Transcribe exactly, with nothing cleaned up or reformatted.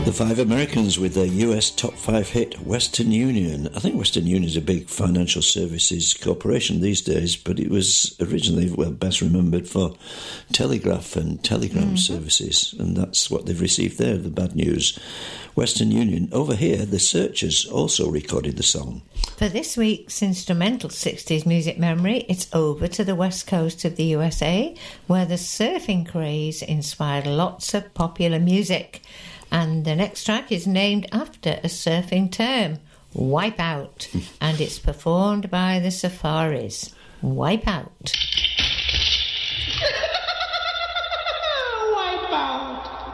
The Five Americans with their U S top five hit, Western Union. I think Western Union is a big financial services corporation these days, but it was originally, well, best remembered for telegraph and telegram mm-hmm. services, and that's what they've received there, the bad news. Western Union. Over here, the Searchers also recorded the song. For this week's Instrumental sixties Music Memory, it's over to the west coast of the U S A, where the surfing craze inspired lots of popular music. And the next track is named after a surfing term, Wipeout, and it's performed by the Safaris. Wipeout.